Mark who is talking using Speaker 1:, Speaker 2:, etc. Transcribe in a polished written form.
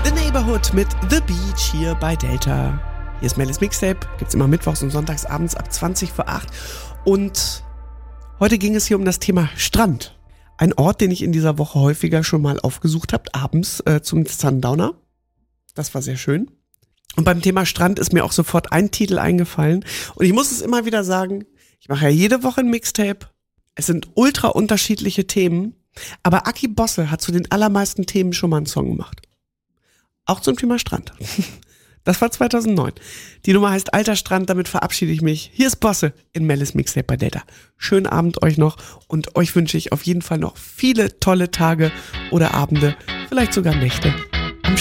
Speaker 1: The Neighborhood mit The Beach hier bei Delta. Hier ist Melis Mixtape, gibt's immer mittwochs und sonntags abends ab 20 vor 8. Und heute ging es hier um das Thema Strand. Ein Ort, den ich in dieser Woche häufiger schon mal aufgesucht habe, abends zum Sundowner. Das war sehr schön. Und beim Thema Strand ist mir auch sofort ein Titel eingefallen. Und ich muss es immer wieder sagen, ich mache ja jede Woche ein Mixtape. Es sind ultra unterschiedliche Themen. Aber Aki Bosse hat zu den allermeisten Themen schon mal einen Song gemacht. Auch zum Thema Strand. Das war 2009. Die Nummer heißt Alter Strand, damit verabschiede ich mich. Hier ist Bosse in Melis Mixtape bei Delta. Schönen Abend euch noch und euch wünsche ich auf jeden Fall noch viele tolle Tage oder Abende, vielleicht sogar Nächte.